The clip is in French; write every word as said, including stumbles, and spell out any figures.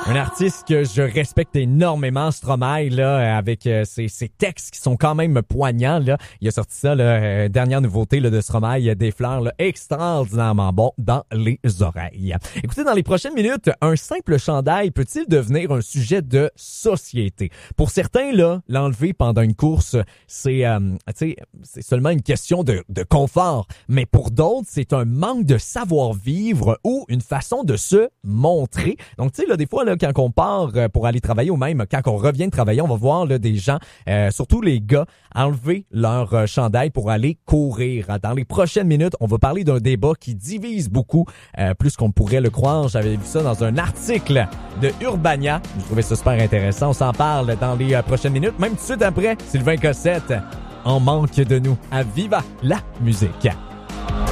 Un artiste que je respecte énormément, Stromae, là, avec euh, ses, ses textes qui sont quand même poignants, là. Il a sorti ça, là, euh, dernière nouveauté, là, de Stromae, il y a des fleurs, là, extraordinairement bon dans les oreilles. Écoutez, dans les prochaines minutes, un simple chandail peut-il devenir un sujet de société? Pour certains, là, l'enlever pendant une course, c'est, euh, tu sais, c'est seulement une question de, de confort. Mais pour d'autres, c'est un manque de savoir-vivre ou une façon de se montrer. Donc, tu sais, là, des fois, là, quand on part pour aller travailler ou même quand on revient de travailler, on va voir là, des gens, euh, surtout les gars, enlever leur euh, chandail pour aller courir. Dans les prochaines minutes, on va parler d'un débat qui divise beaucoup, euh, plus qu'on pourrait le croire. J'avais vu ça dans un article de Urbania. Je trouvais ça super intéressant. On s'en parle dans les euh, prochaines minutes. Même tout de suite après, Sylvain Cossette en manque de nous à Viva la musique.